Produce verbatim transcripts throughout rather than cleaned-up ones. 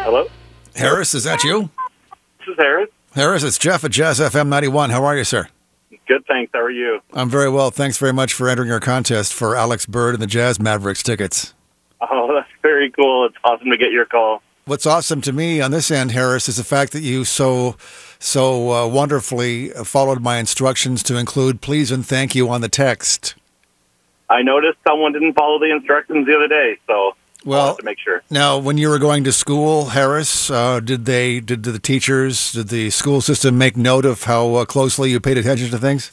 Hello? Harris, is that you? This is Harris. Harris, it's Jeff at Jazz F M ninety-one. How are you, sir? Good, thanks. How are you? I'm very well. Thanks very much for entering our contest for Alex Bird and the Jazz Mavericks tickets. Oh, that's very cool. It's awesome to get your call. What's awesome to me on this end, Harris, is the fact that you so so uh, wonderfully followed my instructions to include please and thank you on the text. I noticed someone didn't follow the instructions the other day, so well, I wanted to make sure. Now, when you were going to school, Harris, uh, did they, did the teachers, did the school system make note of how uh, closely you paid attention to things?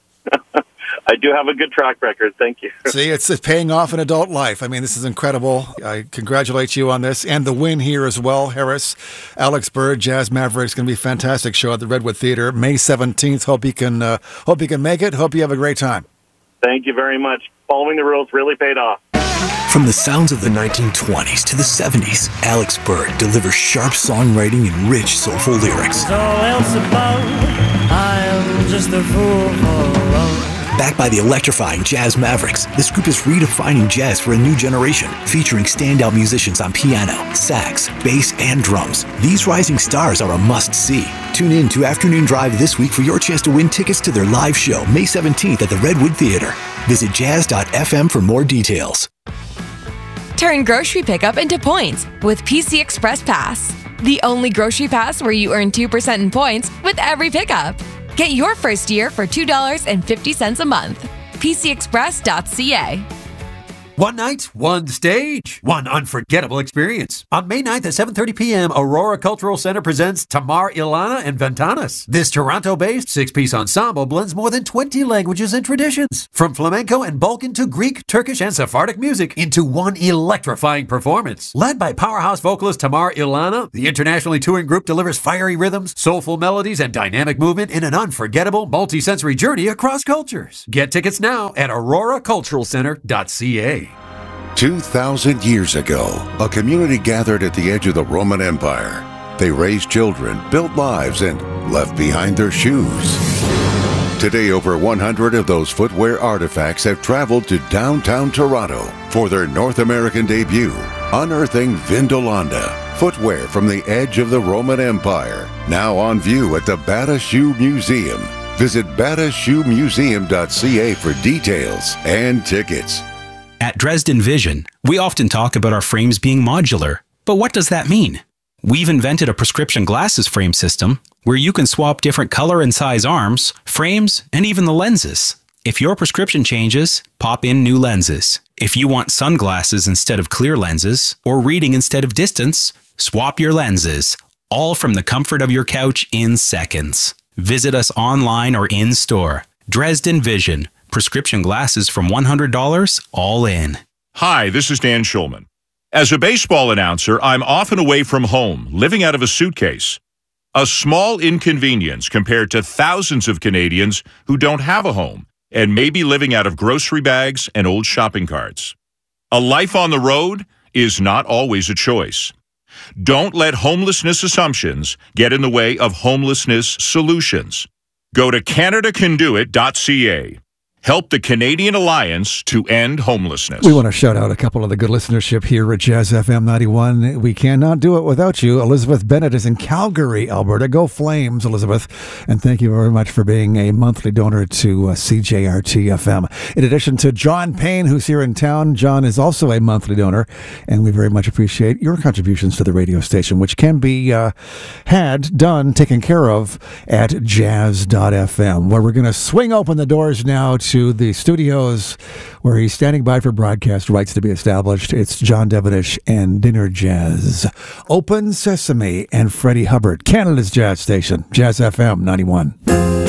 I do have a good track record. Thank you. See, it's, it's paying off in adult life. I mean, this is incredible. I congratulate you on this and the win here as well, Harris. Alex Bird, Jazz Mavericks, going to be a fantastic show at the Redwood Theater, May seventeenth. Hope you can, uh, hope you can make it. Hope you have a great time. Thank you very much. Following the rules really paid off. From the sounds of the nineteen twenties to the seventies, Alex Bird delivers sharp songwriting and rich, soulful lyrics. All else above, I am just a fool for love. Backed by the electrifying Jazz Mavericks, this group is redefining jazz for a new generation, featuring standout musicians on piano, sax, bass, and drums. These rising stars are a must-see. Tune in to Afternoon Drive this week for your chance to win tickets to their live show, May seventeenth at the Redwood Theater. Visit jazz dot f m for more details. Turn grocery pickup into points with P C Express Pass, the only grocery pass where you earn two percent in points with every pickup. Get your first year for two dollars and fifty cents a month. P C express dot c a. One night, one stage, one unforgettable experience. On May ninth at seven thirty p.m., Aurora Cultural Center presents Tamar Ilana and Ventanas. This Toronto-based six-piece ensemble blends more than twenty languages and traditions, from flamenco and Balkan to Greek, Turkish, and Sephardic music, into one electrifying performance. Led by powerhouse vocalist Tamar Ilana, the internationally touring group delivers fiery rhythms, soulful melodies, and dynamic movement in an unforgettable, multi-sensory journey across cultures. Get tickets now at aurora cultural center dot c a. Two thousand years ago, a community gathered at the edge of the Roman Empire. They raised children, built lives, and left behind their shoes. Today, over one hundred of those footwear artifacts have traveled to downtown Toronto for their North American debut, unearthing Vindolanda, footwear from the edge of the Roman Empire, now on view at the Bata Shoe Museum. Visit bata shoe museum dot c a for details and tickets. At Dresden Vision, we often talk about our frames being modular, but what does that mean? We've invented a prescription glasses frame system where you can swap different color and size arms, frames, and even the lenses. If your prescription changes, pop in new lenses. If you want sunglasses instead of clear lenses, or reading instead of distance, swap your lenses, all from the comfort of your couch in seconds. Visit us online or in store. Dresden Vision. Prescription glasses from one hundred dollars, all in. Hi, this is Dan Schulman. As a baseball announcer, I'm often away from home, living out of a suitcase. A small inconvenience compared to thousands of Canadians who don't have a home and may be living out of grocery bags and old shopping carts. A life on the road is not always a choice. Don't let homelessness assumptions get in the way of homelessness solutions. Go to canada can do it dot c a. Help the Canadian Alliance to end homelessness. We want to shout out a couple of the good listenership here at Jazz F M ninety-one. We cannot do it without you. Elizabeth Bennett is in Calgary, Alberta. Go Flames, Elizabeth. And thank you very much for being a monthly donor to uh, C J R T F M. In addition to John Payne, who's here in town, John is also a monthly donor. And we very much appreciate your contributions to the radio station, which can be uh, had, done, taken care of at jazz dot f m, where we're going to swing open the doors now to the studios where he's standing by for broadcast rights to be established. It's John Devenish and Dinner Jazz. Open Sesame and Freddie Hubbard, Canada's jazz station, Jazz F M ninety-one.